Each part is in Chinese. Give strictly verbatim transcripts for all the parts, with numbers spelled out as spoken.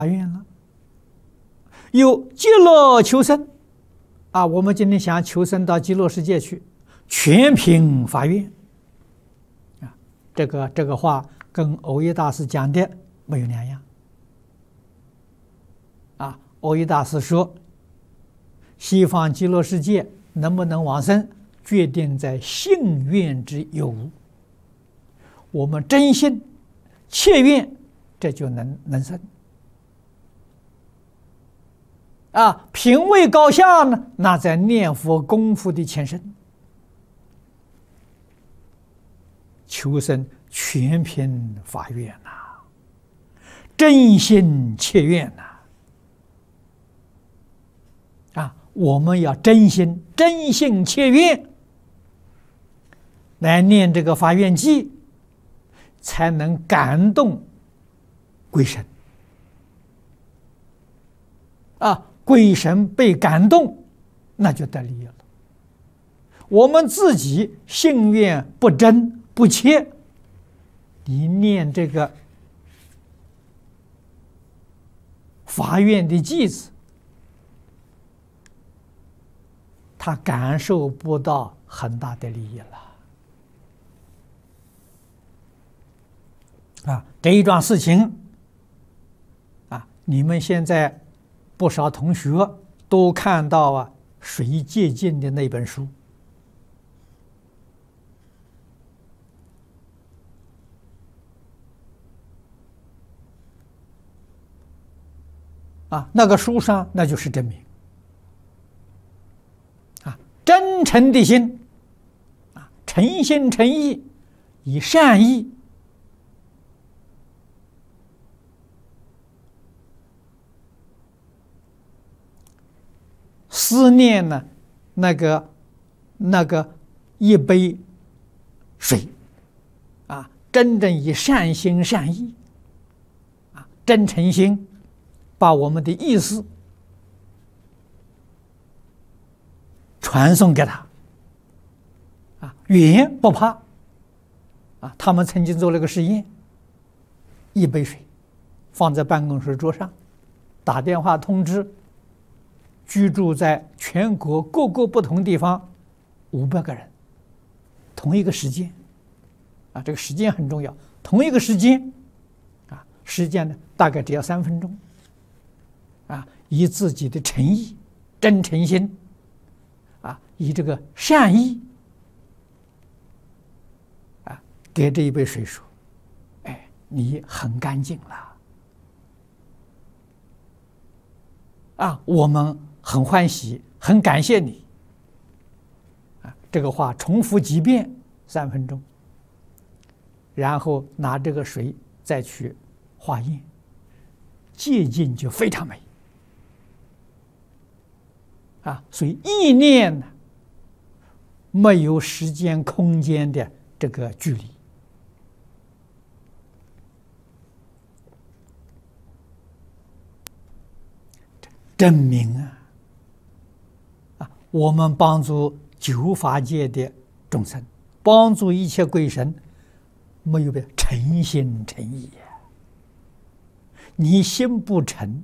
愿了。有极乐求生啊，我们今天想求生到极乐世界去，全凭发愿啊。这个这个话跟耦益大师讲的没有两样啊。耦益大师说，西方极乐世界能不能往生，决定在信愿之有无。我们真心切愿，这就能能生。啊，品位高下呢，那在念佛功夫的前身。求生全凭发愿呐、啊，真心切愿呐、啊。啊，我们要真心真心切愿来念这个发愿偈，才能感动鬼神啊。鬼神被感动，那就得利了。我们自己信愿不真不切，你念这个发愿的偈子，他感受不到很大的利益了。啊，这一桩事情啊，你们现在不少同学都看到啊，谁借鉴的那本书啊？那个书上那就是真名啊，真诚的心啊，诚心诚意，以善意思念呢，那个那个一杯水啊，真正以善心善意啊，真诚心，把我们的意思传送给他啊，远不怕啊。他们曾经做了个实验，一杯水放在办公室桌上，打电话通知居住在全国各个不同地方五百个人，同一个时间啊，这个时间很重要。同一个时间啊，时间呢大概只要三分钟啊，以自己的诚意、真诚心啊，以这个善意啊，给这一杯水说：“哎，你很干净了啊，我们很欢喜，很感谢你。”啊，这个话重复几遍，三分钟，然后拿这个水再去化验，接近就非常美。啊，所以意念呢，没有时间空间的这个距离。证明啊，啊，我们帮助九法界的众生，帮助一切鬼神，没有别诚心诚意呀。你心不诚，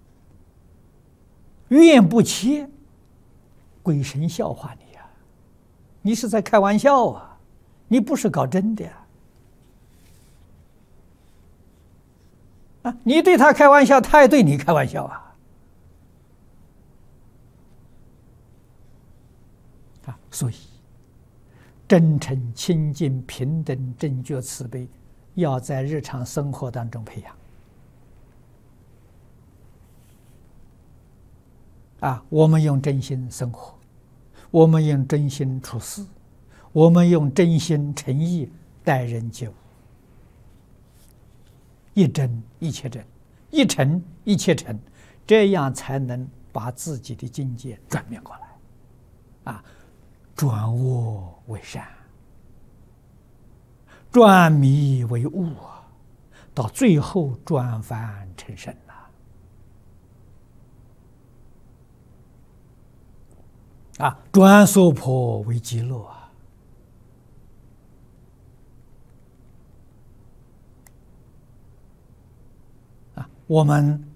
愿不切，鬼神笑话你呀！你是在开玩笑啊，你不是搞真的呀！啊，你对他开玩笑，他也对你开玩笑啊！所以，真诚、清净、平等、正觉、慈悲，要在日常生活当中培养。啊，我们用真心生活，我们用真心处事，我们用真心诚意待人接物。一真一切真，一诚一切诚，这样才能把自己的境界转变过来。啊。转恶为善，转迷为悟，到最后转凡成圣了。啊，转娑婆为极乐啊！啊，我们